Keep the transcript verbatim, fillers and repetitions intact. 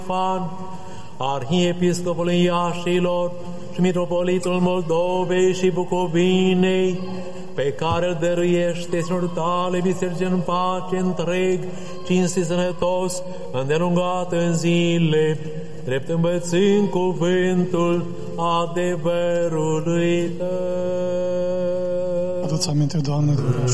Fan, Arhiepiscopul Iașilor și Mitropolitul Moldovei și Bucovinei, pe care îl dăruiește sinor tale biserici în pace întreg, cinstit sănătos, îndelungat în zile, drept învățând cuvântul adevărului Tău. Adu-ți aminte, Doamne, de